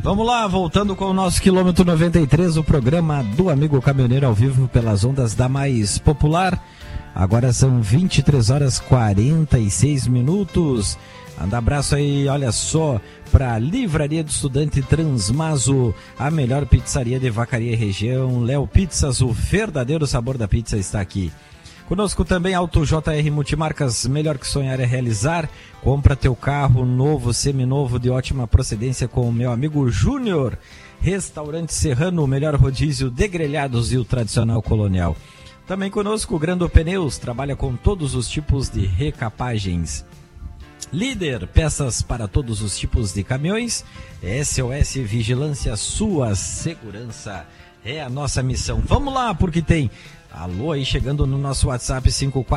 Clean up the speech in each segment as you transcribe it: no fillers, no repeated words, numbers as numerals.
Vamos lá, voltando com o nosso quilômetro 93, o programa do Amigo Caminhoneiro ao vivo pelas ondas da mais popular. Agora são 23 horas 46 minutos. Manda abraço aí, olha só, para a Livraria do Estudante Transmaso, a melhor pizzaria de Vacaria e região. Léo Pizzas, o verdadeiro sabor da pizza está aqui. Conosco também Auto JR Multimarcas, melhor que sonhar é realizar. Compra teu carro novo, seminovo, de ótima procedência com o meu amigo Júnior. Restaurante Serrano, o melhor rodízio de grelhados e o tradicional colonial. Também conosco Grando Pneus, trabalha com todos os tipos de recapagens. Líder, peças para todos os tipos de caminhões. SOS Vigilância, sua segurança é a nossa missão. Vamos lá, porque tem alô aí chegando no nosso WhatsApp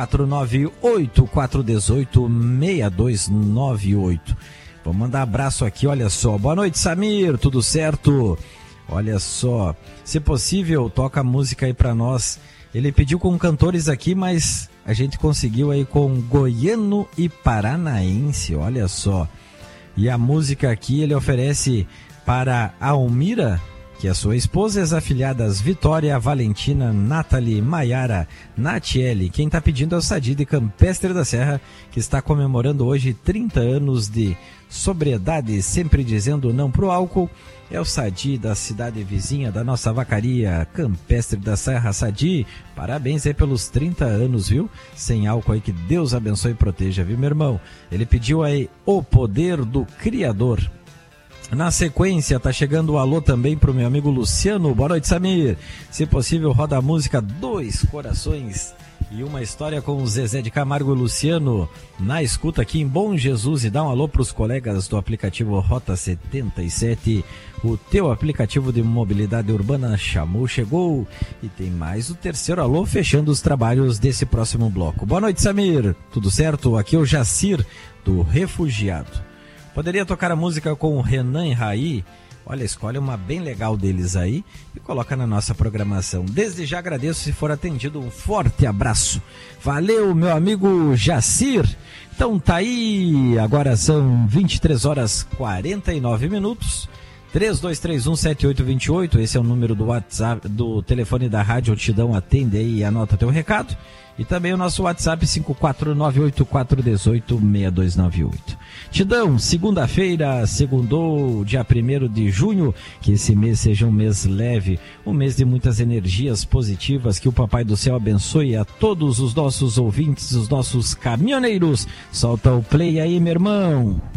549-8418-6298. Vamos mandar abraço aqui, olha só. Boa noite, Samir, tudo certo? Olha só, se possível, toca a música aí pra nós. Ele pediu com cantores aqui, mas a gente conseguiu aí com goiano e paranaense, olha só. E a música aqui ele oferece para a Almira, que é sua esposa, e as afilhadas Vitória, Valentina, Nathalie, Maiara, Natiele. Quem está pedindo é o Sadi de Campestre da Serra, que está comemorando hoje 30 anos de sobriedade, sempre dizendo não pro álcool. É o Sadi da cidade vizinha da nossa vacaria, Campestre da Serra. Sadi, parabéns aí pelos 30 anos, viu? Sem álcool aí, que Deus abençoe e proteja, viu, meu irmão? Ele pediu aí O Poder do Criador. Na sequência, tá chegando o alô também pro meu amigo Luciano. Boa noite, Samir. Se possível, roda a música Dois Corações e uma história com o Zezé de Camargo e Luciano na escuta aqui em Bom Jesus. E dá um alô pros colegas do aplicativo Rota 77. O teu aplicativo de mobilidade urbana chamou, chegou. E tem mais o terceiro alô fechando os trabalhos desse próximo bloco. Boa noite, Samir. Tudo certo? Aqui é o Jacir, do Refugiado. Poderia tocar a música com o Renan e Raí? Olha, escolhe uma bem legal deles aí e coloca na nossa programação. Desde já agradeço se for atendido. Um forte abraço. Valeu, meu amigo Jacir. Então tá aí, agora são 23 horas 49 minutos. 32317828, esse é o número do WhatsApp, do telefone da Rádio Tidão, atende aí e anota teu recado. E também o nosso WhatsApp 54984186298. Tidão, segunda-feira, segundou, dia 1º de junho, que esse mês seja um mês leve, um mês de muitas energias positivas, que o Papai do Céu abençoe a todos os nossos ouvintes, os nossos caminhoneiros. Solta o play aí, meu irmão.